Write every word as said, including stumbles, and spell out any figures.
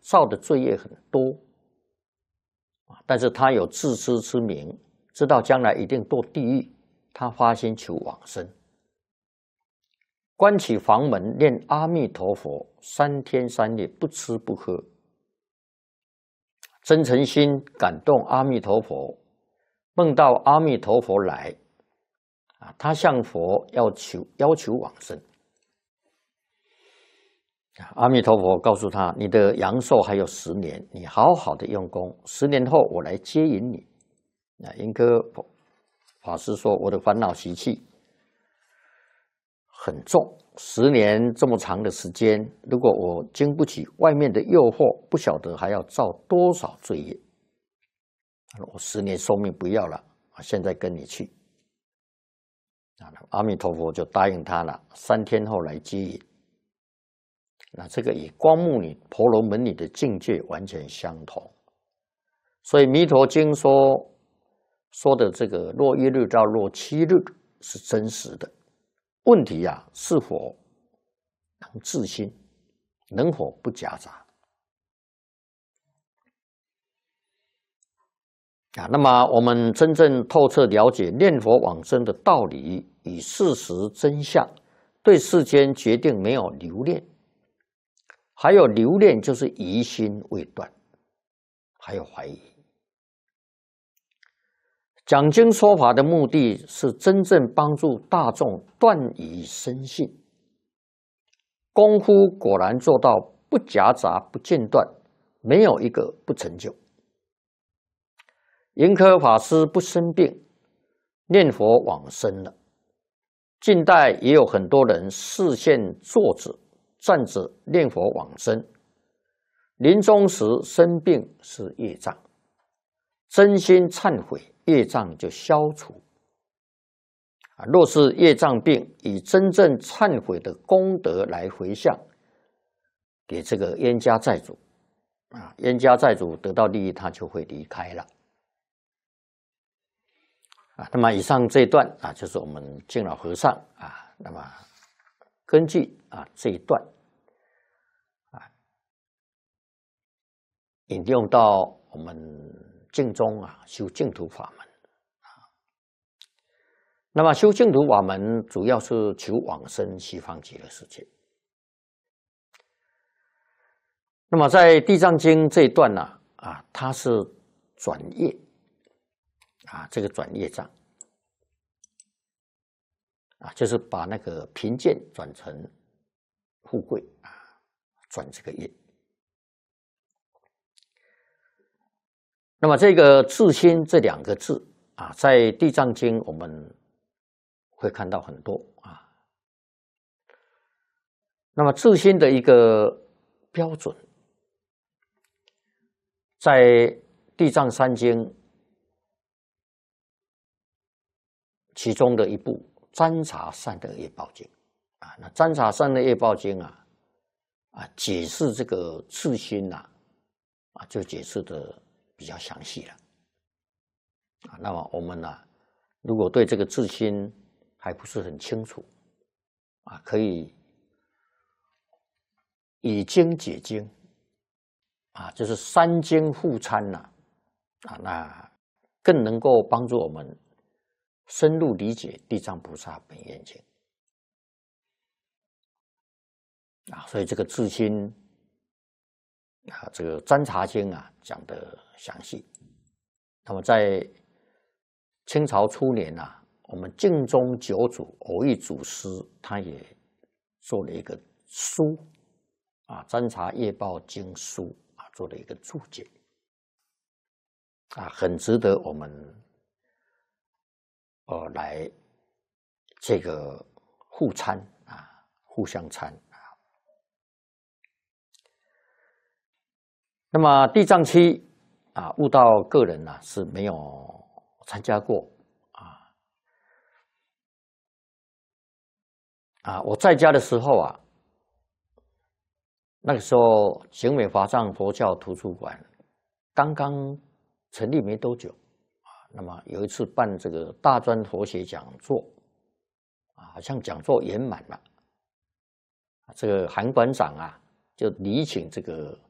造的罪业很多啊，但是他有自知之明，知道将来一定堕地狱，他发心求往生，关起房门念阿弥陀佛，三天三夜不吃不喝，真诚心感动阿弥陀佛，梦到阿弥陀佛来啊，他向佛要求要求往生。阿弥陀佛告诉他：“你的阳寿还有十年，你好好的用功，十年后我来接引你。”啊，盈科法师说：“我的烦恼习气很重，十年这么长的时间，如果我经不起外面的诱惑，不晓得还要造多少罪业。我十年寿命不要了，现在跟你去。”阿弥陀佛就答应他了，三天后来接引。那这个与光目女、婆罗门女的境界完全相同，所以《弥陀经》说说的这个若一日到若七日是真实的。问题啊，是否能自心，能否不夹杂啊？那么我们真正透彻了解念佛往生的道理与事实真相，对世间决定没有留恋。还有留恋就是疑心未断，还有怀疑。讲经说法的目的是真正帮助大众断疑生信，功夫果然做到不夹杂不间断，没有一个不成就。盈科法师不生病，念佛往生了。近代也有很多人视线坐着站着念佛往生，临终时生病是业障，真心忏悔，业障就消除。啊，若是业障病，以真正忏悔的功德来回向给这个冤家债主，啊，冤家债主得到利益，他就会离开了。啊，那么以上这一段啊，就是我们敬老和尚啊，那么根据啊这一段啊，引用到我们净宗啊修净土法门啊。那么修净土法门主要是求往生西方极乐世界。那么在《地藏经》这一段呢啊，它是转业啊，这个转业障啊，就是把那个贫贱转成富贵啊，转这个业。那么这个自心这两个字啊，在《地藏经》我们会看到很多啊。那么自心的一个标准，在《地藏三经》其中的一部《占察善恶业报经》啊，那《占察善恶业报经》啊啊，解释这个自心呐啊，就解释的比较详细了啊。那么我们呢，如果对这个自心还不是很清楚啊，可以以经解经啊，就是三经互参呐啊，那更能够帮助我们深入理解地藏菩萨本愿经啊，所以这个自心啊，这个占察经啊讲得详细。那么在清朝初年啊，我们净宗九祖偶益祖师他也做了一个书啊，《占察业报经书》啊，做了一个注解啊，很值得我们呃来这个互参啊，互相参啊。那么地藏七啊，悟道个人呢、啊、是没有参加过啊啊！我在家的时候啊，那个时候景美华藏佛教图书馆刚刚成立没多久啊，那么有一次办这个大专佛学讲座啊，好像讲座圆满了，这个韩馆长啊就礼请这个